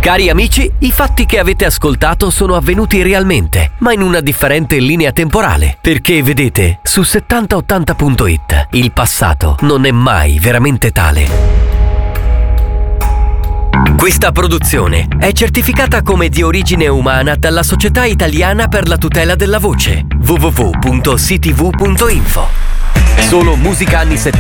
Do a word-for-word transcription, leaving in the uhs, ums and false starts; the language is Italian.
Cari amici, i fatti che avete ascoltato sono avvenuti realmente, ma in una differente linea temporale. Perché vedete, su settanta ottanta punto it il passato non è mai veramente tale. Questa produzione è certificata come di origine umana dalla Società Italiana per la Tutela della Voce, w w w punto c t v punto info. Solo musica anni settanta